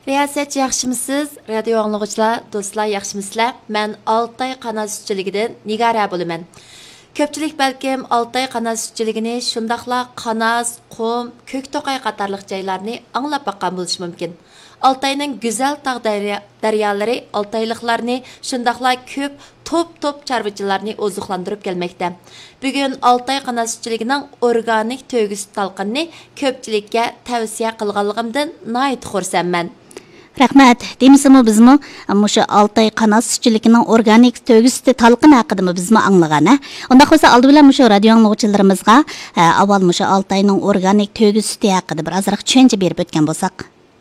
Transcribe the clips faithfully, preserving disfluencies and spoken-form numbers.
Riyasətçi yaxşımısınız? Radio anlıqçılar, dostlar yaxşımısınızlar? Mən Altay qanat sütçülügidən Nigara buluman. Köpçülük bəlkім Altay qanat sütçülügini şundaqla Qanaz, Qum, Köktoqay qatarlıq caylarını anlap baqqan buluş mümkün. Altayның güzel tağ daryaları Altaylıqlarını şundaqla köp top-top çarvıcılarını ozuqlandırıp gelmekte. Bugün Altay qanat sütçülügінің organik tөгісі talqınını köpçülükке tavsiye qılğanlığımdan nayit xursanman. Rahmat. Demisimi bizmi mushu Altay qanat sütçülüğünün organik tөгісі talqın haqidimi bizmi anlagana. Onda qo'sa oldi bilan mushu radio anglag'uchilarimizga avval mushu Altayning organik tөгісі haqida bir azroq tushuncha berib o'tgan bo'lsak.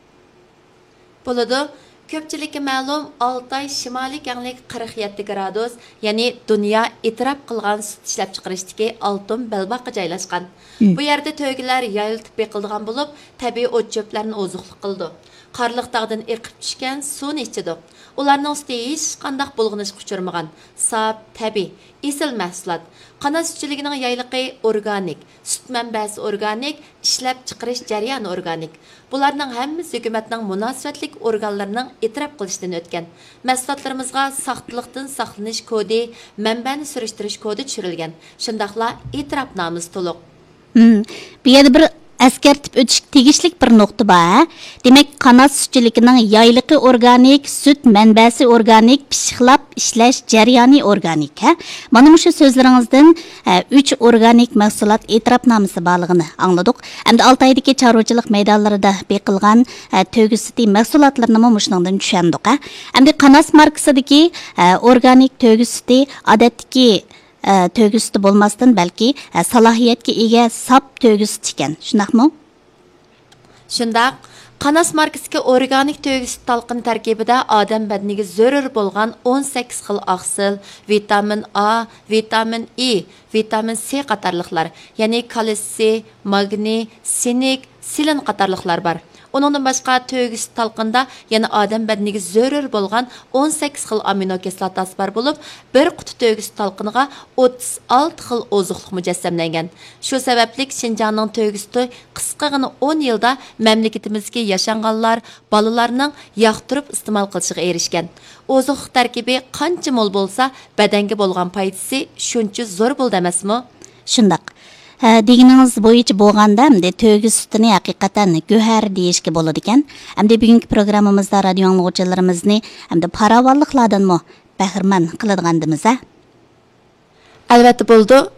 Bo'ladi. Köpçülükке ma'lum Altay shimoliy kenglik qirq yetti gradus, ya'ni dunyo e'tirof qilgan sut ishlab chiqarishdagi oltin belbaqqa joylashgan. Bu yerda to'gilar yayiltib beqildigan bo'lib, tabiiy o't cho'plarni ozuqlik qildi. Qarliq tog'dan eqib tushgan suvni ichidi. Ularning suti hech qanday bulg'anishga uchirmagan, saf, tabiiy, esil mahsulot. Qanat sütçülüğünün yaylıqı organik, süt mənbəsi organik, işləb çıxırış jarayoni organik. Bularning hammasi hökumətning münasibətlik organlarının e'tirof qilishdan o'tgan. Mahsulotlarimizga saqtılıqdan saqlanish kodi, mənbəni surishtirush kodi tushirilgan. Shundaqla e'tirofnomamiz to'liq. Hmm. Bu yerda bir eskertip ötüş tegishlik bir nokta var. Demek qanat sütçülüğünün yaylıqı organik, süt mənbəsi organik, pişiqlap işləş jarayoni organik. Ha? Mana şu sözlerinizden üç organik mahsulot e'tirofnomasi borligini angladik. Hamda Altaydagi chorvachilik maydonlarida beqilgan tөгісі mahsulotlarni mushundan tushundik. Hamda Qanat markasidagi organik tөгісі odatdagi tөгісі bo'lmasdan balki salohiyatga ega sap tөгісі ekan. Shundaqmi? Shundaq. Qanat markasiga organik tөгісі talqini tarkibida odam badaniga zarur bo'lgan o'n sakkiz xil oqsil, vitamin A, vitamin E, vitamin C qatorliqlar, ya'ni kalsiy, magniy, sinik, selin qatorliqlar bor. Onundan başqa tөгісі talqında yana odam badaniga zarur bo'lgan o'n sakkiz xil amino kislotasi bor bo'lib, bir quti tөгісі talqiniga o'ttiz olti xil ozuqlik mujassamlangan. Shu sababli Şinjanning tөгісі qisqagina o'n yilda mamlakatimizga yashanganlar, bolalarning yoqtirib iste'mol qilishiga erishgan. Ozuqlik tarkibi qancha mo'l bo'lsa, badanga bo'lgan foydasi shuncha zo'r bo'ldi emasmi? Shundaq. Degininiz bo'yicha bo'lganda hamda tөгісі sütini haqiqatan go'har deyishga bo'ladi ekan. Hamda bugungi programmamizda radio anglag'uchilarimizni hamda farovonliklardanmi bahramand qiladigandimiz. Albatta bo'ldi.